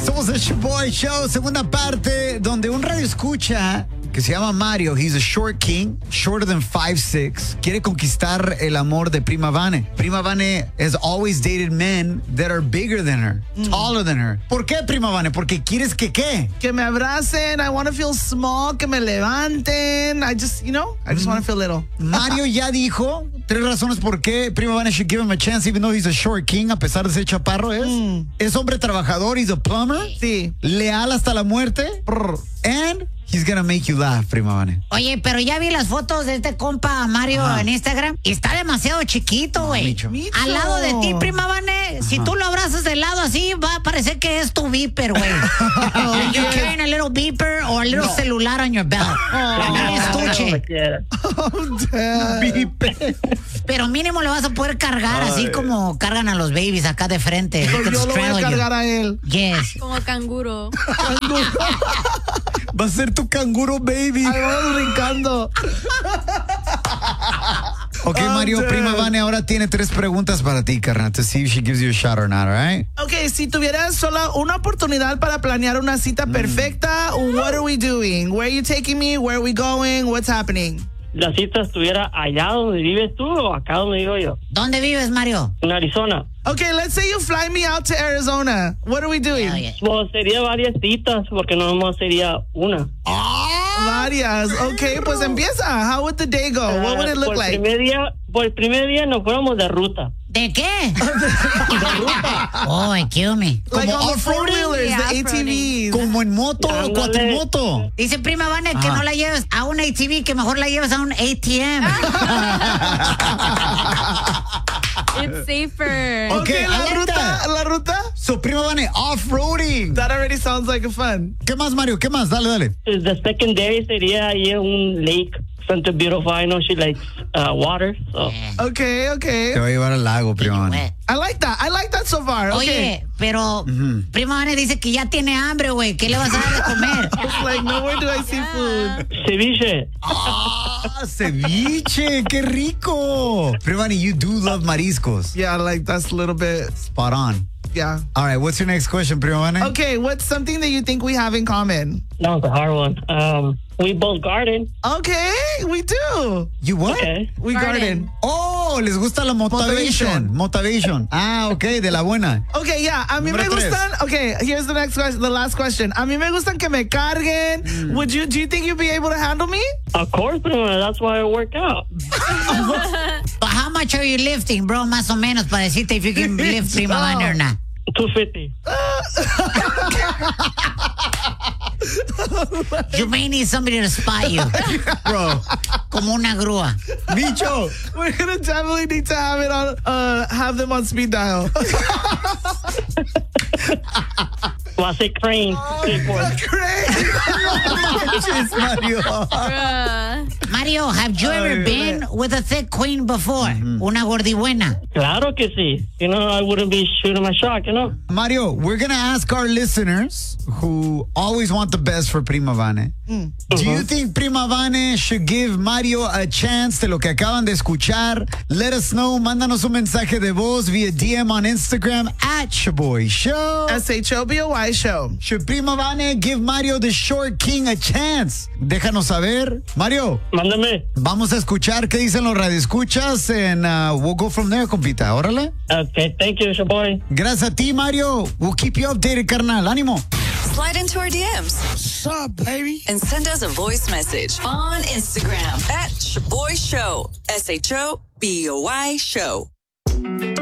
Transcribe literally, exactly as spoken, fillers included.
Somos el Shoboy Show, segunda parte, donde un radio escucha que se llama Mario, he's a short king, shorter than five six, quiere conquistar el amor de Prima Vane. Prima Vane has always dated men that are bigger than her, mm. taller than her. ¿Por qué, Prima Vane? Porque quieres que ¿qué? Que me abracen, I want to feel small, que me levanten, I just, you know, I just mm. want to feel little. Mario ya dijo tres razones por qué Prima Vane should give him a chance even though he's a short king, a pesar de ser chaparro. Es, mm. es hombre trabajador, he's a plumber. Sí. Leal hasta la muerte. Brr. And he's gonna make you laugh, Prima Vane. Oye, pero ya vi las fotos de este compa Mario Ajá. en Instagram. Y está demasiado chiquito, güey. No, al lado de ti, Prima Vane, si tú lo abrazas de lado así, va a parecer que es tu beeper, güey. oh, You're yes. carrying a little beeper or a little no. celular on your belt. Oh, un estuche. Oh, damn. Beeper. Pero mínimo le vas a poder cargar Ay. así como cargan a los babies acá de frente. Pero yo lo voy a cargar you. a él. Yes. Como canguro. Canguro. Va a ser tu canguro baby. Ahí vamos brincando. Ok, Mario, oh, Prima Vane ahora tiene tres preguntas para ti, carnal, to see if she gives you a shot or not, all right? Ok, si tuvieras solo una oportunidad para planear una cita mm. perfecta, what are we doing? Where are you taking me? Where are we going? What's happening? ¿La cita estuviera allá donde vives tú o acá donde vivo yo? ¿Dónde vives, Mario? En Arizona. Okay, let's say you fly me out to Arizona. What are we doing? Yeah, yeah. Pues sería varias citas, porque no más sería una. Oh, varias. Okay, pues empieza. How would the day go? Uh, What would it look por like? Primer día, por el primer día nos fuéramos de ruta. ¿De qué? De ruta. Oh, it killed me. Like Como on the four-wheelers, yeah, the A T Vs. Como en moto o cuatrimoto. Dice Prima Vane que no la lleves a un A T V, que mejor la lleves a un A T M. It's safer. Okay, Okay, la like ruta, that. la ruta. So, Prima Vane, off-roading. That already sounds like a fun. ¿Qué más, Mario? ¿Qué más? Dale, dale. The second day sería ahí en un lake. Something beautiful. I know she likes uh, water. So. Okay, okay. Te va a llevar al lago, Prima Vane. I like that. I like that so far. Okay. Oye, pero uh-huh. Prima Vane dice que ya tiene hambre, güey. ¿Qué le vas a dar de comer? It's like, nowhere do I see food. Ceviche. Ah, ceviche. Qué rico. Prima Vane, you do love mariscos. Yeah, like that's a little bit spot on. Yeah. All right, what's your next question, Prima Vane? Okay, what's something that you think we have in common? That was a hard one. Um, we both garden. Okay, we do. You what? Okay. We garden. Garden. Oh, les gusta la motivation. Motivation. Ah, okay, de la buena. Okay, yeah. A mí Número me tres. gustan. Okay, here's the next question, the last question. A mí me gustan que me carguen. Mm. Would you? Do you think you'd be able to handle me? Of course, but that's why I work out. But how much are you lifting, bro? Más o menos para decirte if you can lift Prima Vane or not. two fifty. You may need somebody to spot you, Bro, como una grúa. bicho. We're gonna definitely need to have it on. Uh, have them on speed dial. Well, I say crane. Oh, crane. Mario. Bruh. Mario, have you ever Ay, been with a thick queen before? Mm-hmm. Una gordibuena. Claro que sí. You know, I wouldn't be shooting my shot, you know. Mario, we're going to ask our listeners who always want the best for Prima Vane. Mm. Do uh-huh. you think Prima Vane should give Mario a chance de lo que acaban de escuchar? Let us know. Mándanos un mensaje de voz via D M on Instagram at Shoboy Show. S H O B O Y Show. Should Prima Vane give Mario the Short King a chance? Déjanos saber. Mario. Mándame. Vamos a escuchar qué dicen los radioescuchas and uh, we'll go from there, compita. Órale. Okay, thank you, Shoboy. Gracias a ti, Mario. We'll keep you updated, carnal. Ánimo. Slide into our D Ms. What's up, baby? And send us a voice message on Instagram at Shoboy Show. S H O B O Y Show.